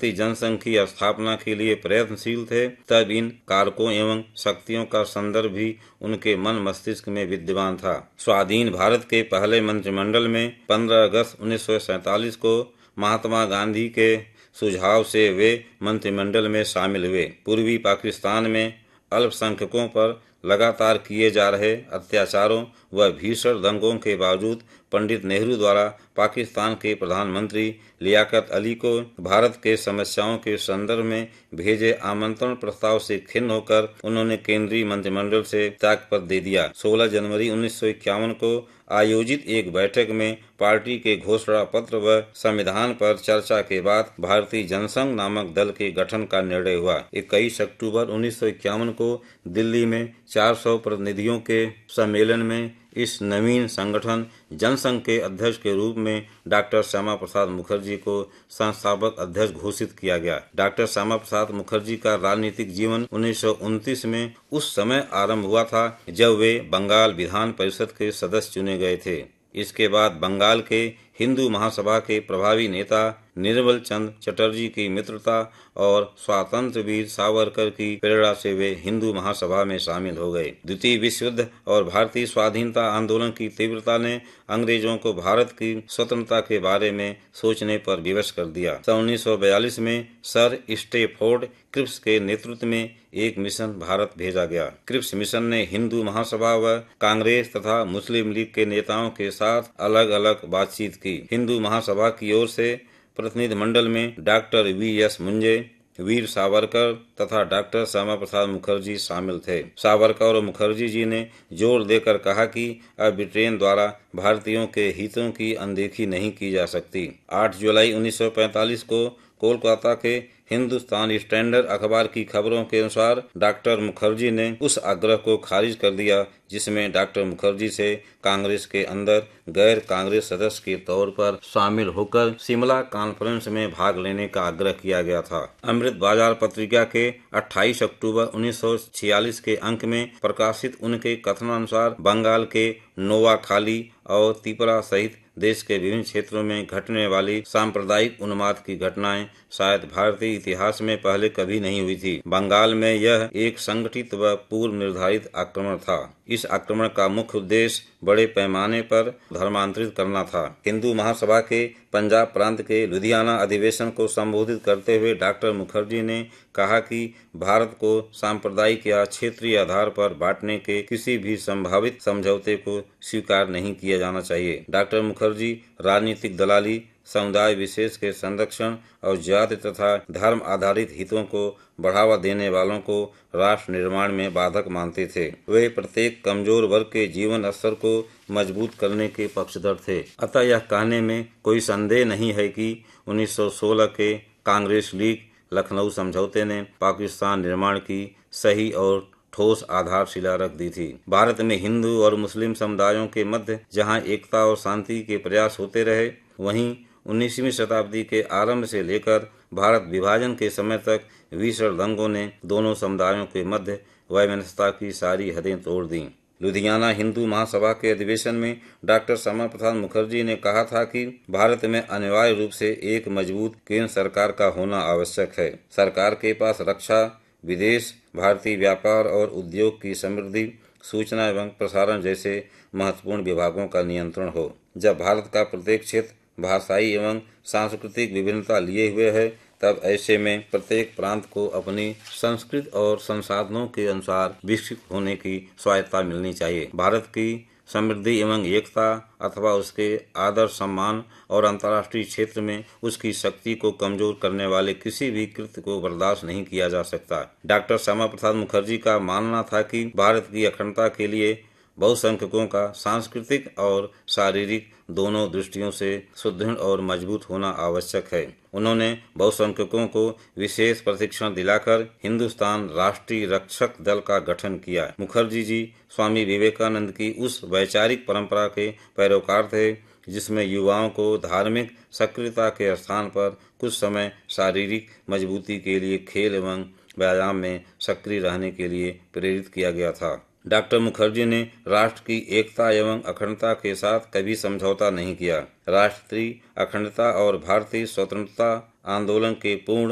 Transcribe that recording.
भारतीय जनसंघ की स्थापना के लिए प्रयत्नशील थे, तब इन कारकों एवं शक्तियों का संदर्भ भी उनके मन मस्तिष्क में विद्यमान था। स्वाधीन भारत के पहले मंत्रिमंडल में 15 अगस्त 1947 को महात्मा गांधी के सुझाव से वे मंत्रिमंडल में शामिल हुए। पूर्वी पाकिस्तान में अल्पसंख्यकों पर लगातार किए जा रहे अत्याचारों व भीषण दंगों के बावजूद पंडित नेहरू द्वारा पाकिस्तान के प्रधानमंत्री लियाकत अली को भारत के समस्याओं के संदर्भ में भेजे आमंत्रण प्रस्ताव से खिन्न होकर उन्होंने केंद्रीय मंत्रिमंडल से त्यागपत्र दे दिया। 16 जनवरी 1951 को आयोजित एक बैठक में पार्टी के घोषणा पत्र व संविधान पर चर्चा के बाद भारतीय जनसंघ नामक दल के गठन का निर्णय हुआ। 21 अक्टूबर 1951 को दिल्ली में 400 प्रतिनिधियों के सम्मेलन में इस नवीन संगठन जनसंघ के अध्यक्ष के रूप में डॉक्टर श्यामा प्रसाद मुखर्जी को संस्थापक अध्यक्ष घोषित किया गया। डॉक्टर श्यामा प्रसाद मुखर्जी का राजनीतिक जीवन 1929 में उस समय आरंभ हुआ था जब वे बंगाल विधान परिषद के सदस्य चुने गए थे। इसके बाद बंगाल के हिंदू महासभा के प्रभावी नेता निर्मल चंद चटर्जी की मित्रता और स्वातंत्र वीर सावरकर की प्रेरणा से वे हिंदू महासभा में शामिल हो गए। द्वितीय विश्व युद्ध और भारतीय स्वाधीनता आंदोलन की तीव्रता ने अंग्रेजों को भारत की स्वतंत्रता के बारे में सोचने पर विवश कर दिया। सन 1942 में सर स्टेफोर्ड क्रिप्स के नेतृत्व में एक मिशन भारत भेजा गया। क्रिप्स मिशन ने हिंदू महासभा व कांग्रेस तथा मुस्लिम लीग के नेताओं के साथ अलग अलग बातचीत की। हिंदू महासभा की ओर से प्रतिनिधि मंडल में डॉक्टर वी.एस. मुंजे, वीर सावरकर तथा डॉक्टर श्यामा प्रसाद मुखर्जी शामिल थे। सावरकर और मुखर्जी जी ने जोर देकर कहा कि अब ब्रिटेन द्वारा भारतीयों के हितों की अनदेखी नहीं की जा सकती। 8 जुलाई 1945 को कोलकाता के हिंदुस्तान स्टैंडर्ड अखबार की खबरों के अनुसार डॉक्टर मुखर्जी ने उस आग्रह को खारिज कर दिया जिसमें डॉक्टर मुखर्जी से कांग्रेस के अंदर गैर कांग्रेस सदस्य के तौर पर शामिल होकर शिमला कॉन्फ्रेंस में भाग लेने का आग्रह किया गया था। अमृत बाजार पत्रिका के 28 अक्टूबर 1946 के अंक में प्रकाशित उनके कथनानुसार बंगाल के नोवाखाली और त्रिपुरा सहित देश के विभिन्न क्षेत्रों में घटने वाली सांप्रदायिक उन्माद की घटनाएं शायद भारतीय इतिहास में पहले कभी नहीं हुई थी। बंगाल में यह एक संगठित व पूर्व निर्धारित आक्रमण था। इस आक्रमण का मुख्य उद्देश्य बड़े पैमाने पर धर्मांतरित करना था। हिंदू महासभा के पंजाब प्रांत के लुधियाना अधिवेशन को संबोधित करते हुए डॉक्टर मुखर्जी ने कहा कि भारत को सांप्रदायिक या क्षेत्रीय आधार पर बांटने के किसी भी संभावित समझौते को स्वीकार नहीं किया जाना चाहिए। डॉक्टर मुखर्जी राजनीतिक दलाली, समुदाय विशेष के संरक्षण और जाति तथा धर्म आधारित हितों को बढ़ावा देने वालों को राष्ट्र निर्माण में बाधक मानते थे। वे प्रत्येक कमजोर वर्ग के जीवन स्तर को मजबूत करने के पक्षधर थे। अतः यह कहने में कोई संदेह नहीं है कि 1916 के कांग्रेस लीग लखनऊ समझौते ने पाकिस्तान निर्माण की सही और ठोस आधारशिला रख दी थी। भारत में हिंदू और मुस्लिम समुदायों के मध्य जहां एकता और शांति के प्रयास होते रहे, वहीं 19वीं शताब्दी के आरंभ से लेकर भारत विभाजन के समय तक भीषण दंगों ने दोनों समुदायों के मध्य वैमनस्यता की सारी हदें तोड़ दी। लुधियाना हिंदू महासभा के अधिवेशन में डॉक्टर श्यामा प्रसाद मुखर्जी ने कहा था कि भारत में अनिवार्य रूप से एक मजबूत केंद्र सरकार का होना आवश्यक है। सरकार के पास रक्षा, विदेश, भारतीय व्यापार और उद्योग की समृद्धि, सूचना एवं प्रसारण जैसे महत्वपूर्ण विभागों का नियंत्रण हो। जब भारत का प्रत्येक क्षेत्र भाषाई एवं सांस्कृतिक विभिन्नता लिए हुए है, तब ऐसे में प्रत्येक प्रांत को अपनी संस्कृति और संसाधनों के अनुसार विकसित होने की स्वायत्तता मिलनी चाहिए। भारत की समृद्धि एवं एकता अथवा उसके आदर सम्मान और अंतर्राष्ट्रीय क्षेत्र में उसकी शक्ति को कमजोर करने वाले किसी भी कृत्य को बर्दाश्त नहीं किया जा सकता। डॉक्टर श्यामा प्रसाद मुखर्जी का मानना था कि भारत की अखंडता के लिए बहुसंख्यकों का सांस्कृतिक और शारीरिक दोनों दृष्टियों से सुदृढ़ और मजबूत होना आवश्यक है। उन्होंने बहुसंख्यकों को विशेष प्रशिक्षण दिलाकर हिंदुस्तान राष्ट्रीय रक्षक दल का गठन किया। मुखर्जी जी स्वामी विवेकानंद की उस वैचारिक परंपरा के पैरोकार थे जिसमें युवाओं को धार्मिक सक्रियता के स्थान पर कुछ समय शारीरिक मजबूती के लिए खेल एवं व्यायाम में सक्रिय रहने के लिए प्रेरित किया गया था। डॉक्टर मुखर्जी ने राष्ट्र की एकता एवं अखंडता के साथ कभी समझौता नहीं किया। राष्ट्रीय अखंडता और भारतीय स्वतंत्रता आंदोलन के पूर्ण